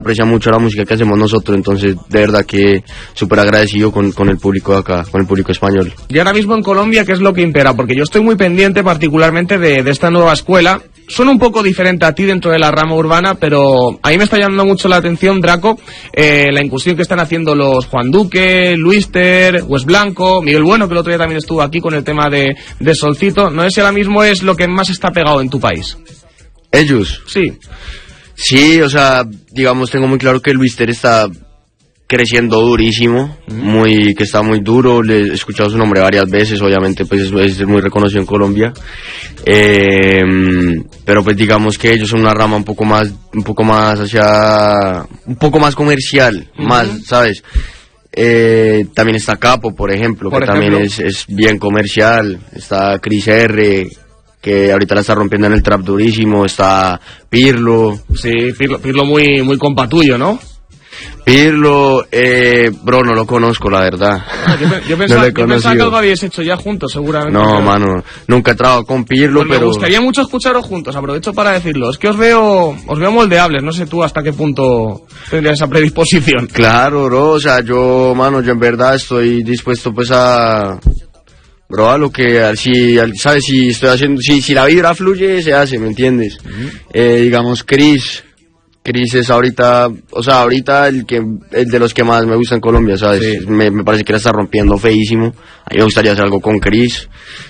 aprecia mucho la música que hacemos nosotros, entonces de verdad que súper agradecido con el público de acá, con el público español. Y ahora mismo en Colombia, ¿qué es lo que impera? Porque yo estoy muy pendiente particularmente de esta nueva escuela. Suena un poco diferente a ti dentro de la rama urbana, pero a mí me está llamando mucho la atención, Draco, la incursión que están haciendo los Juan Duque, Luister, Wes Blanco, Miguel Bueno, que el otro día también estuvo aquí con el tema de Solcito. No sé si ahora mismo es lo que más está pegado en tu país. ¿Ellos? Sí. Sí, o sea, digamos, tengo muy claro que Luister está creciendo durísimo, que está muy duro. Le he escuchado su nombre varias veces, obviamente pues es muy reconocido en Colombia, pero pues digamos que ellos son una rama un poco más comercial, más, ¿sabes? También está Capo, por ejemplo, también es bien comercial. Está Chris R, que ahorita la está rompiendo en el trap durísimo. Está Pirlo. Sí, Pirlo muy compa tuyo, ¿no? Pirlo, bro, no lo conozco, la verdad. Yo pensaba que algo habíais hecho ya juntos, seguramente. No, pero... mano, nunca he trabajado con Pirlo, pues pero... Me gustaría mucho escucharos juntos, aprovecho para decirlo. Es que os veo moldeables, no sé tú hasta qué punto tendrías esa predisposición. Claro, bro, o sea, yo en verdad estoy dispuesto pues a... Bro, a lo que, ¿sabes? Si estoy haciendo, si la vibra fluye, se hace, ¿me entiendes? Digamos, Chris es ahorita el de los que más me gusta en Colombia, ¿sabes? Sí. Me parece que la está rompiendo feísimo. A mí me gustaría hacer algo con Chris.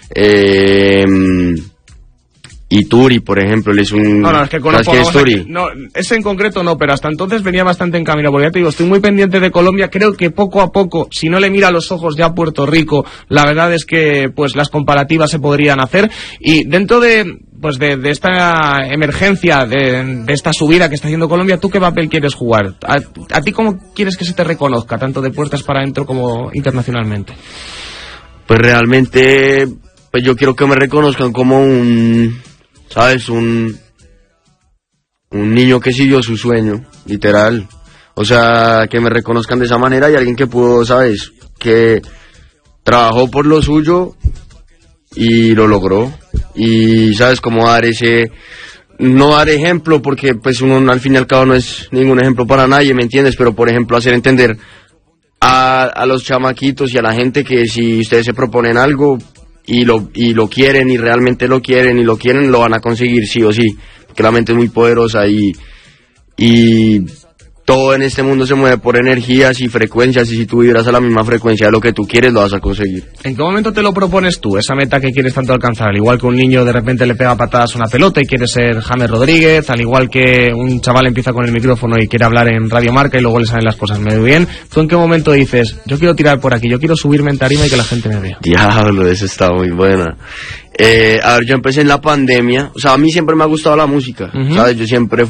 Y Turi, por ejemplo, él es un... No, es que conozco... No, ese en concreto no, pero hasta entonces venía bastante encaminado, porque ya te digo, estoy muy pendiente de Colombia. Creo que poco a poco, si no le mira a los ojos ya a Puerto Rico, la verdad es que pues las comparativas se podrían hacer. Y dentro de esta emergencia, de esta subida que está haciendo Colombia, ¿tú qué papel quieres jugar? ¿A ti cómo quieres que se te reconozca, tanto de puertas para adentro como internacionalmente? Pues realmente, pues yo quiero que me reconozcan como ¿sabes? Un niño que siguió su sueño, literal. O sea, que me reconozcan de esa manera, y alguien que pudo, ¿sabes? Que trabajó por lo suyo y lo logró. Y, ¿sabes? Cómo no dar ejemplo, porque pues uno al fin y al cabo no es ningún ejemplo para nadie, ¿me entiendes? Pero, por ejemplo, hacer entender a los chamaquitos y a la gente que si ustedes se proponen algo y lo quieren, y realmente lo quieren, lo van a conseguir sí o sí, porque la mente es muy poderosa y todo en este mundo se mueve por energías y frecuencias, y si tú vibras a la misma frecuencia de lo que tú quieres, lo vas a conseguir. ¿En qué momento te lo propones tú, esa meta que quieres tanto alcanzar? Al igual que un niño de repente le pega patadas a una pelota y quiere ser James Rodríguez, al igual que un chaval empieza con el micrófono y quiere hablar en Radio Marca y luego le salen las cosas medio bien, ¿tú en qué momento dices, yo quiero tirar por aquí, yo quiero subirme en tarima y que la gente me vea? Diablo, esa está muy buena. A ver, yo empecé en la pandemia. O sea, a mí siempre me ha gustado la música, ¿sabes? Yo siempre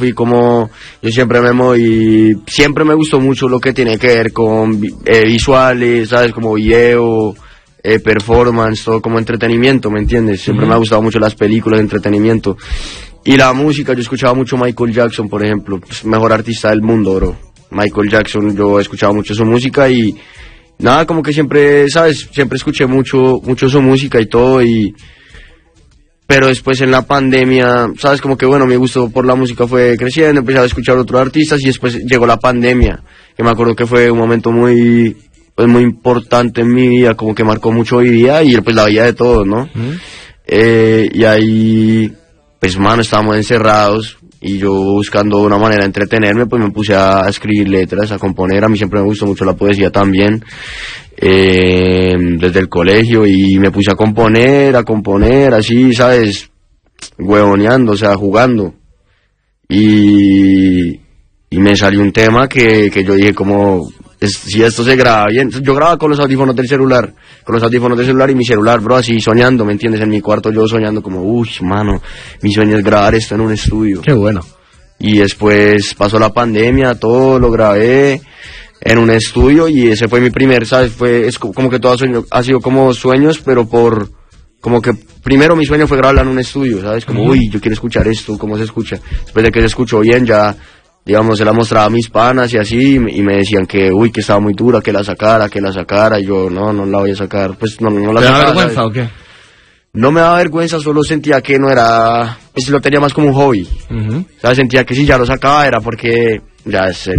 siempre me gustó mucho lo que tiene que ver con visuales, ¿sabes? Como video, performance, todo como entretenimiento, ¿me entiendes? Siempre me ha gustado mucho las películas de entretenimiento. Y la música, yo escuchaba mucho Michael Jackson, por ejemplo, pues, mejor artista del mundo, bro. Michael Jackson, yo he escuchado mucho su música y nada, como que siempre, ¿sabes? Siempre escuché mucho su música y todo, pero después en la pandemia, ¿sabes? Como que bueno, mi gusto por la música fue creciendo, empecé a escuchar otros artistas y después llegó la pandemia, que me acuerdo que fue un momento muy importante en mi vida, como que marcó mucho mi vida y pues la vida de todos, ¿no? Y ahí, pues mano, estábamos encerrados y yo buscando una manera de entretenerme, pues me puse a escribir letras, a componer. A mí siempre me gustó mucho la poesía también, desde el colegio, y me puse a componer así, ¿sabes? Huevoneando, o sea, jugando. Y me salió un tema que yo dije como, si esto se graba bien. Yo grababa con los audífonos del celular y mi celular, bro, así soñando, ¿me entiendes? En mi cuarto yo soñando como, uy, mano, mi sueño es grabar esto en un estudio. Qué bueno. Y después pasó la pandemia, todo lo grabé en un estudio y ese fue mi primer, ¿sabes? Es como que todo ha sido como sueños, pero como que primero mi sueño fue grabarla en un estudio, ¿sabes? Como, uy, yo quiero escuchar esto, ¿cómo se escucha? Después de que se escuchó bien, ya, digamos, se la mostraba a mis panas y así, y me decían que, uy, que estaba muy dura, que la sacara, y yo, no la voy a sacar, pues no la sacara. ¿Te da vergüenza o qué? No me da vergüenza, solo sentía que no era, pues lo tenía más como un hobby. ¿Sabes? Sentía que si ya lo sacaba era porque ya es